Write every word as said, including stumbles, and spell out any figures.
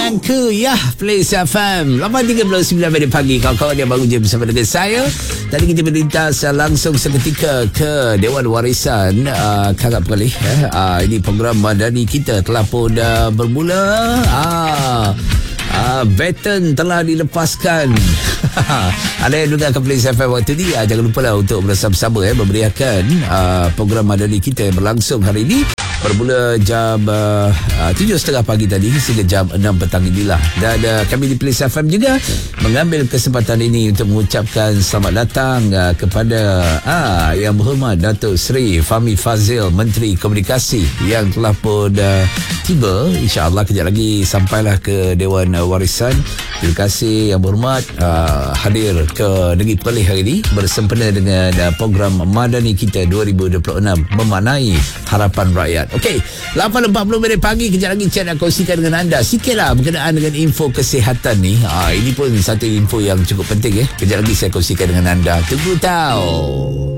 yang ke ya Place F M lapan tiga puluh sembilan minit pagi. Kawan-kawan yang baru je bersama dengan saya. Tadi kita berlintas langsung seketika ke Dewan Warisan uh, Kakak Perlis eh. uh, Ini program madani kita telah pun uh, bermula. Ah, uh, baton telah dilepaskan. Ada yang dengar ke Place F M waktu ni, uh, jangan lupa lah untuk bersama-sama eh, memberiakan uh, program madani kita yang berlangsung hari ini. Bermula jam uh, uh, tujuh tiga pagi tadi sehingga jam enam petang inilah. Dan uh, kami di Place F M juga mengambil kesempatan ini untuk mengucapkan selamat datang uh, kepada uh, Yang Berhormat Datuk Seri Fahmi Fadzil, Menteri Komunikasi yang telah pun uh, tiba. InsyaAllah kejap lagi sampailah ke Dewan uh, Warisan. Terima kasih Yang Berhormat uh, hadir ke Negeri Perlis hari ini bersempena dengan uh, program Madani kita dua ribu dua puluh enam memaknai harapan rakyat. Okey, lapan empat puluh minit pagi. Kejap lagi Cik nak kongsikan dengan anda sikitlah berkenaan dengan info kesihatan ni. Ha, ini pun satu info yang cukup penting eh. Kejap lagi saya kongsikan dengan anda. Tunggu tahu.